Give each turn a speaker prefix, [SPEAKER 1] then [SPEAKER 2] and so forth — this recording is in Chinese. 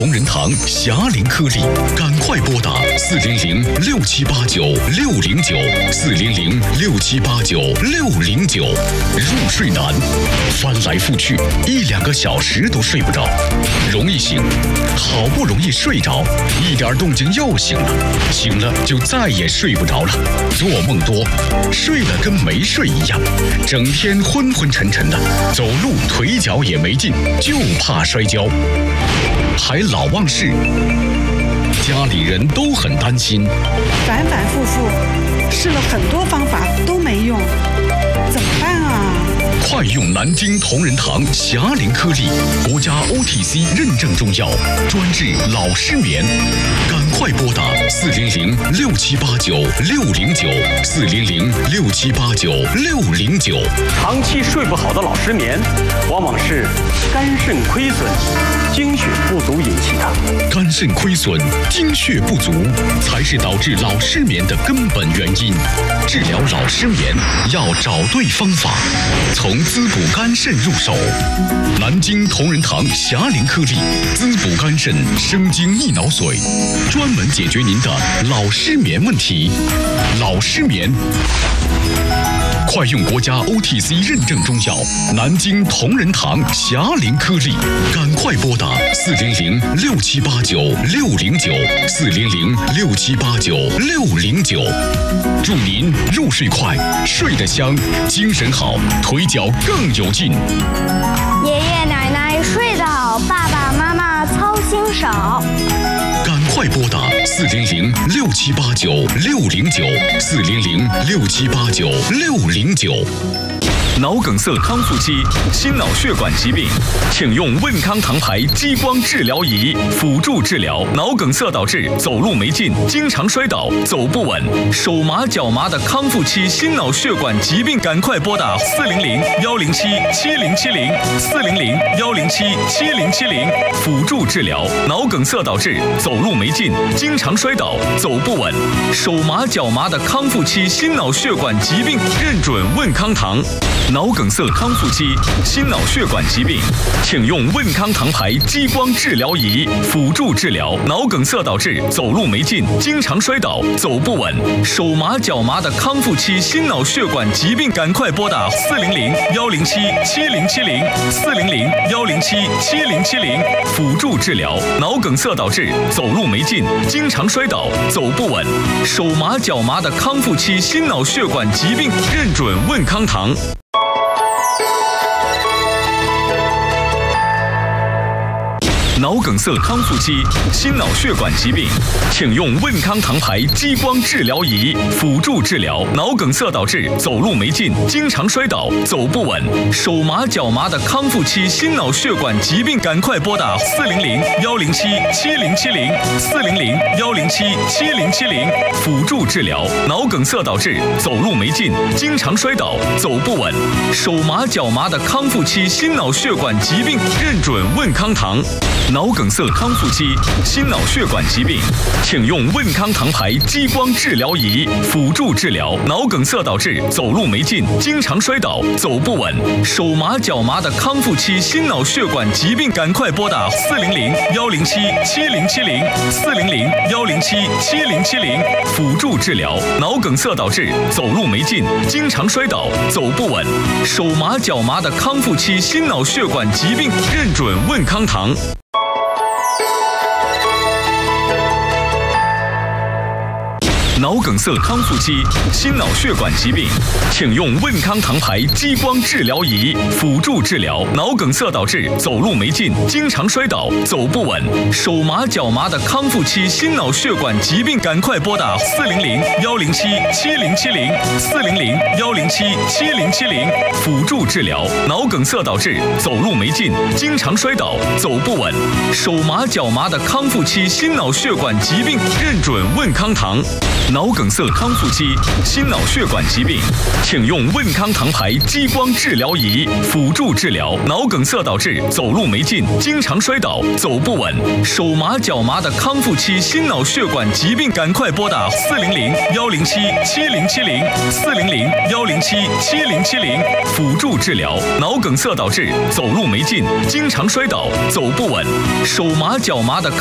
[SPEAKER 1] 同仁堂霞龄颗粒，赶快拨打400-6789-609，400-6789-609。入睡难，翻来覆去1-2个小时都睡不着，容易醒，好不容易睡着，一点动静又醒了，醒了就再也睡不着了，做梦多，睡了跟没睡一样，整天昏昏沉沉的，走路腿脚也没劲，就怕摔跤，还老忘事，家里人都很担心，
[SPEAKER 2] 反反复复试了很多方法都没用，怎么办啊？
[SPEAKER 1] 快用南京同仁堂霞龄颗粒，国家 OTC 认证中药，专治老失眠。赶快拨打400-6789-609，400-6789-609。
[SPEAKER 3] 长期睡不好的老失眠，往往是肝肾亏损、精血不足引起的。
[SPEAKER 1] 肝肾亏损、精血不足，才是导致老失眠的根本原因。治疗老失眠要找对方法，从滋补肝肾入手。南京同仁堂霞龄颗粒，滋补肝肾、生津益脑髓，专门解决您的老失眠问题。老失眠，快用国家 OTC 认证中药南京同仁堂霞龄颗粒，赶快拨打400-6789-609，400-6789-609。祝您入睡快，睡得香，精神好，腿脚更有劲。
[SPEAKER 4] 爷爷奶奶睡得好，爸爸妈妈操心少。
[SPEAKER 1] 赶快拨打400-6789-609，400-6789-609。脑梗塞康复期、心脑血管疾病，请用问康堂牌激光治疗仪辅助治疗。脑梗塞导致走路没劲、经常摔倒、走不稳、手麻脚麻的康复期心脑血管疾病，赶快拨打400-107-7070，400-107-7070，辅助治疗。脑梗塞导致走路没劲、经常摔倒、走不稳、手麻脚麻的康复期心脑血管疾病，认准问康堂。脑梗塞康复期、心脑血管疾病，请用问康堂牌激光治疗仪辅助治疗。脑梗塞导致走路没劲、经常摔倒、走不稳、手麻脚麻的康复期心脑血管疾病，赶快拨打400-107-7070，400-107-7070，辅助治疗。脑梗塞导致走路没劲、经常摔倒、走不稳、手麻脚麻的康复期心脑血管疾病，认准问康堂。脑梗塞康复期、心脑血管疾病，请用问康堂牌激光治疗仪辅助治疗。脑梗塞导致走路没劲、经常摔倒、走不稳、手麻脚麻的康复期心脑血管疾病，赶快拨打400-107-7070，400-107-7070，辅助治疗。脑梗塞导致走路没劲、经常摔倒、走不稳、手麻脚麻的康复期心脑血管疾病，认准问康堂。脑梗塞康复期、心脑血管疾病，请用问康堂牌激光治疗仪辅助治疗。脑梗塞导致走路没劲、经常摔倒、走不稳、手麻脚麻的康复期心脑血管疾病，赶快拨打400-107-7070，400-107-7070，辅助治疗。脑梗塞导致走路没劲、经常摔倒、走不稳、手麻脚麻的康复期心脑血管疾病，认准问康堂。脑梗塞康复期、心脑血管疾病，请用问康堂牌激光治疗仪辅助治疗。脑梗塞导致走路没劲、经常摔倒、走不稳、手麻脚麻的康复期心脑血管疾病，赶快拨打400-107-7070，400-107-7070，辅助治疗。脑梗塞导致走路没劲、经常摔倒、走不稳、手麻脚麻的康复期心脑血管疾病，认准问康堂。 脑梗塞康复期、心脑血管疾病，请用问康堂牌激光治疗仪辅助治疗脑梗塞导致走路没劲、经常摔倒、走不稳、手麻脚麻的康复期心脑血管疾病，赶快拨打400-107-7070，400-107-7070，辅助治疗脑梗塞导致走路没劲、经常摔倒、走不稳、手麻脚麻的